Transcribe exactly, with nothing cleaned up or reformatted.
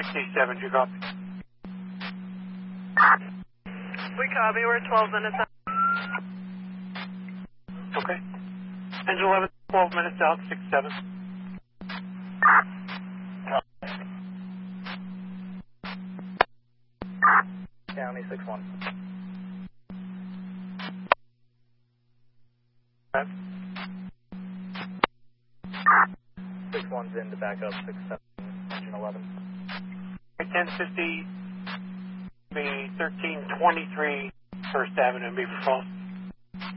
sixty-seven, you copy? We copy, we're twelve minutes out. Okay. Engine eleven, twelve minutes out, six seven. County six one. Okay. six one's in to back up, six seven, engine eleven. ten fifty, be thirteen twenty-three First Avenue, Beaver Falls.